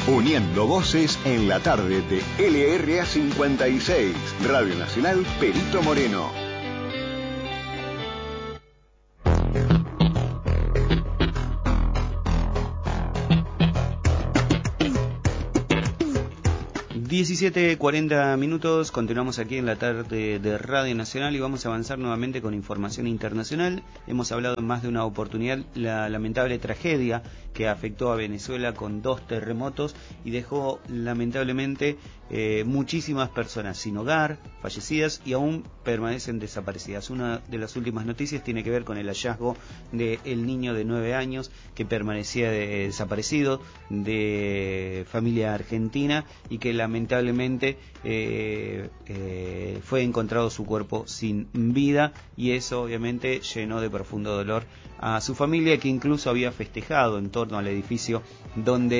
Uniendo voces en la tarde de LRA 56, Radio Nacional Perito Moreno. (17:40) Continuamos aquí en la tarde de Radio Nacional y vamos a avanzar nuevamente con información internacional. Hemos hablado en más de una oportunidad la lamentable tragedia que afectó a Venezuela con 2 terremotos y dejó lamentablemente muchísimas personas sin hogar, fallecidas y aún permanecen desaparecidas. Una de las últimas noticias tiene que ver con el hallazgo del niño de 9 años que permanecía desaparecido, de familia argentina, y que lamentablemente fue encontrado su cuerpo sin vida, y eso obviamente llenó de profundo dolor a su familia, que incluso había festejado en torno al edificio donde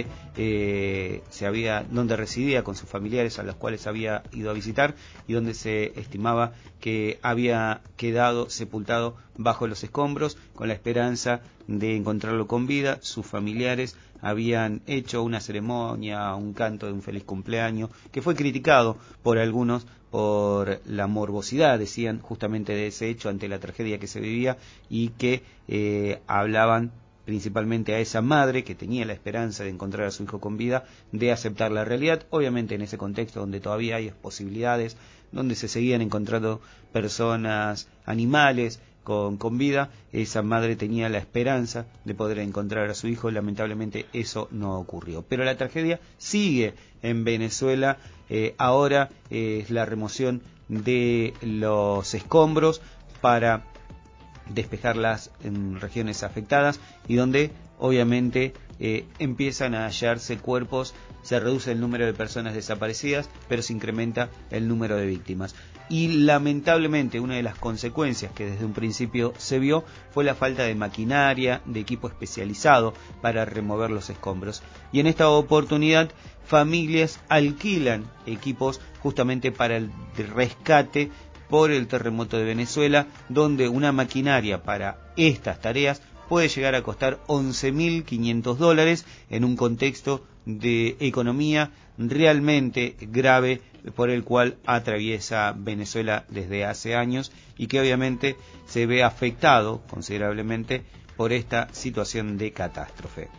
donde residía con sus familiares, a los cuales había ido a visitar, y donde se estimaba que había quedado sepultado bajo los escombros con la esperanza de encontrarlo con vida. Sus familiares habían hecho una ceremonia, un canto de un feliz cumpleaños, que fue criticado por algunos por la morbosidad, decían, justamente de ese hecho ante la tragedia que se vivía, y que hablaban principalmente a esa madre que tenía la esperanza de encontrar a su hijo con vida, de aceptar la realidad. Obviamente en ese contexto donde todavía hay posibilidades, donde se seguían encontrando personas, animales con vida, esa madre tenía la esperanza de poder encontrar a su hijo. Lamentablemente eso no ocurrió. Pero la tragedia sigue en Venezuela. Ahora es la remoción de los escombros para despejarlas en regiones afectadas, y donde obviamente empiezan a hallarse cuerpos. Se reduce el número de personas desaparecidas, pero se incrementa el número de víctimas. Y lamentablemente una de las consecuencias que desde un principio se vio fue la falta de maquinaria, de equipo especializado para remover los escombros. Y en esta oportunidad familias alquilan equipos justamente para el rescate por el terremoto de Venezuela, donde una maquinaria para estas tareas puede llegar a costar $11.500 en un contexto de economía realmente grave por el cual atraviesa Venezuela desde hace años, y que obviamente se ve afectado considerablemente por esta situación de catástrofe.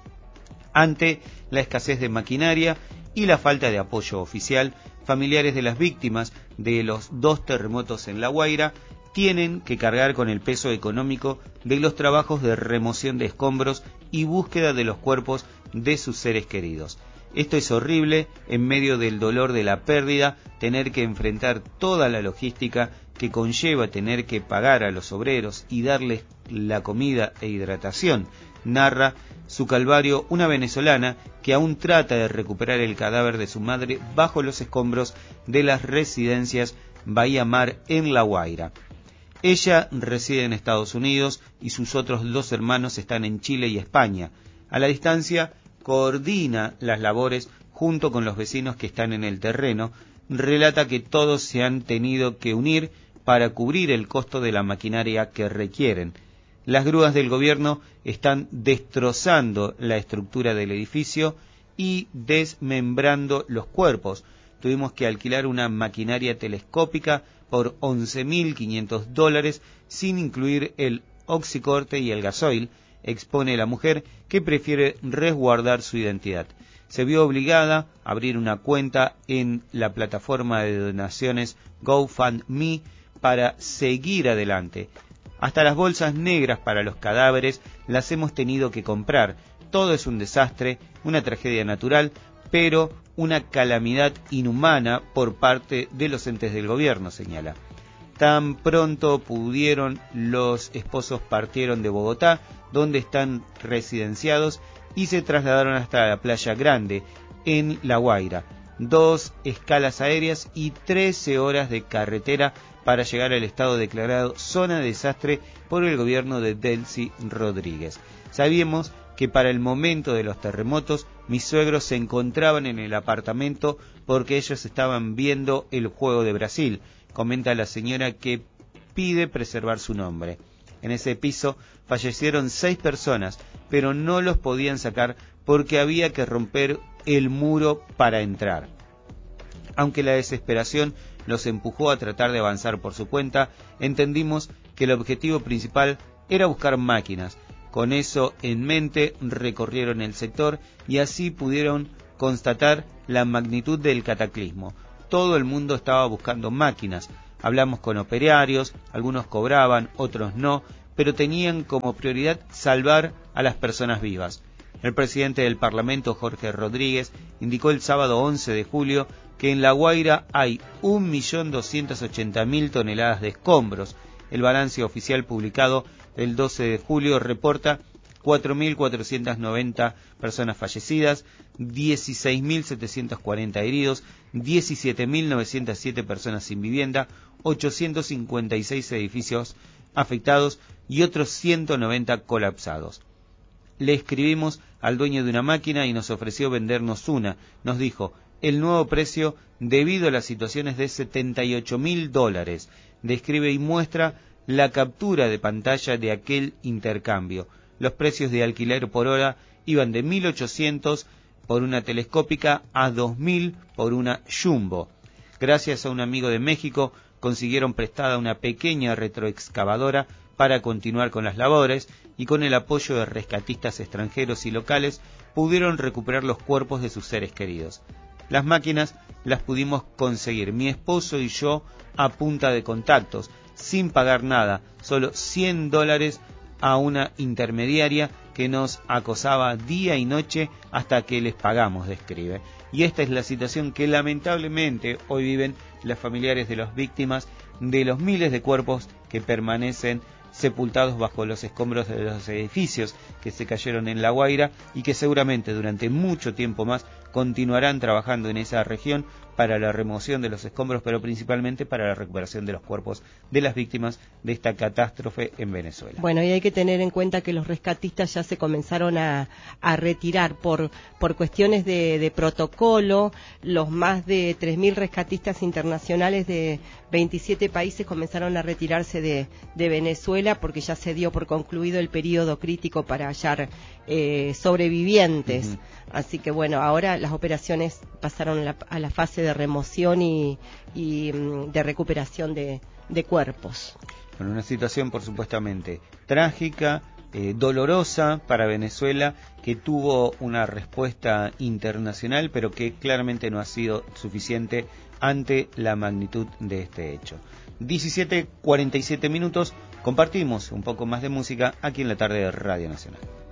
Ante la escasez de maquinaria y la falta de apoyo oficial, familiares de las víctimas de los 2 terremotos en La Guaira tienen que cargar con el peso económico de los trabajos de remoción de escombros y búsqueda de los cuerpos de sus seres queridos. Esto es horrible, en medio del dolor de la pérdida, tener que enfrentar toda la logística que conlleva tener que pagar a los obreros y darles la comida e hidratación, narra su calvario una venezolana que aún trata de recuperar el cadáver de su madre bajo los escombros de las residencias Bahía Mar en La Guaira. Ella reside en Estados Unidos y sus otros 2 hermanos están en Chile y España. A la distancia, coordina las labores junto con los vecinos que están en el terreno. Relata que todos se han tenido que unir para cubrir el costo de la maquinaria que requieren. Las grúas del gobierno están destrozando la estructura del edificio y desmembrando los cuerpos. Tuvimos que alquilar una maquinaria telescópica por $11.500 sin incluir el oxicorte y el gasoil, expone la mujer, que prefiere resguardar su identidad. Se vio obligada a abrir una cuenta en la plataforma de donaciones GoFundMe para seguir adelante. Hasta las bolsas negras para los cadáveres las hemos tenido que comprar. Todo es un desastre, una tragedia natural, pero una calamidad inhumana por parte de los entes del gobierno, señala. Tan pronto pudieron, los esposos partieron de Bogotá, donde están residenciados, y se trasladaron hasta la Playa Grande, en La Guaira. 2 escalas aéreas y 13 horas de carretera para llegar al estado declarado zona de desastre por el gobierno de Delcy Rodríguez. Sabíamos que para el momento de los terremotos mis suegros se encontraban en el apartamento porque ellos estaban viendo el Juego de Brasil, comenta la señora, que pide preservar su nombre. En ese piso fallecieron 6 personas, pero no los podían sacar porque había que romper el muro para entrar. Aunque la desesperación los empujó a tratar de avanzar por su cuenta, entendimos que el objetivo principal era buscar máquinas. Con eso en mente recorrieron el sector y así pudieron constatar la magnitud del cataclismo. Todo el mundo estaba buscando máquinas. Hablamos con operarios, algunos cobraban, otros no, pero tenían como prioridad salvar a las personas vivas. El presidente del Parlamento, Jorge Rodríguez, indicó el sábado 11 de julio que en La Guaira hay 1.280.000 toneladas de escombros. El balance oficial publicado el 12 de julio reporta 4.490 personas fallecidas, 16.740 heridos, 17.907 personas sin vivienda, 856 edificios afectados y otros 190 colapsados. Le escribimos al dueño de una máquina y nos ofreció vendernos una. Nos dijo, el nuevo precio debido a las situaciones de $78.000. Describe y muestra la captura de pantalla de aquel intercambio. Los precios de alquiler por hora iban de 1.800 por una telescópica a 2.000 por una jumbo. Gracias a un amigo de México consiguieron prestada una pequeña retroexcavadora para continuar con las labores y con el apoyo de rescatistas extranjeros y locales pudieron recuperar los cuerpos de sus seres queridos. Las máquinas las pudimos conseguir mi esposo y yo a punta de contactos, sin pagar nada, solo $100 a una intermediaria que nos acosaba día y noche hasta que les pagamos, describe. Y esta es la situación que lamentablemente hoy viven los familiares de las víctimas de los miles de cuerpos que permanecen sepultados bajo los escombros de los edificios que se cayeron en La Guaira y que seguramente durante mucho tiempo más continuarán trabajando en esa región para la remoción de los escombros, pero principalmente para la recuperación de los cuerpos de las víctimas de esta catástrofe en Venezuela. Bueno, y hay que tener en cuenta que los rescatistas ya se comenzaron a retirar por cuestiones de protocolo. Los más de 3.000 rescatistas internacionales de 27 países comenzaron a retirarse de Venezuela porque ya se dio por concluido el periodo crítico para hallar sobrevivientes. Así que bueno, ahora las operaciones pasaron a la fase de remoción y de recuperación de cuerpos. Bueno, una situación por supuestamente trágica, dolorosa para Venezuela, que tuvo una respuesta internacional, pero que claramente no ha sido suficiente ante la magnitud de este hecho. 17:47 minutos, compartimos un poco más de música aquí en la tarde de Radio Nacional.